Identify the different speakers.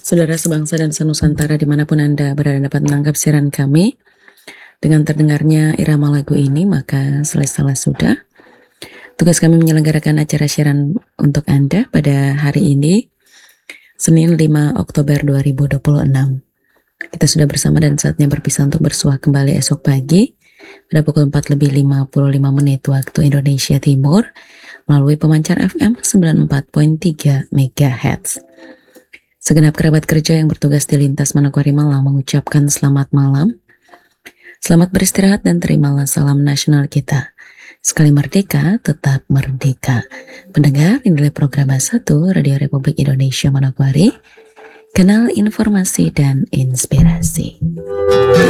Speaker 1: Saudara sebangsa dan senusantara dimanapun Anda berada dapat menangkap siaran kami. Dengan terdengarnya irama lagu ini, maka selesailah sudah tugas kami menyelenggarakan acara siaran untuk Anda pada hari ini, Senin 5 Oktober 2026. Kita sudah bersama dan saatnya berpisah untuk bersua kembali esok pagi pada pukul 4:55 waktu Indonesia Timur melalui pemancar FM 94.3 MHz. Segenap kerabat kerja yang bertugas di lintas Manokwari Malang mengucapkan selamat malam. Selamat beristirahat dan terimalah salam nasional kita. Sekali merdeka, tetap merdeka. Pendengar, inilah program 1 Radio Republik Indonesia Manokwari, kanal informasi dan inspirasi.